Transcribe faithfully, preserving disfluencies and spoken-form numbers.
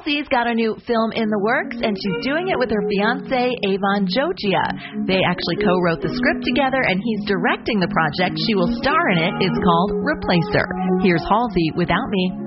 Halsey's got a new film in the works, and she's doing it with her fiancé, Avon Jogia. They actually co-wrote the script together, and he's directing the project. She will star in it. It's called Replacer. Here's Halsey, Without Me.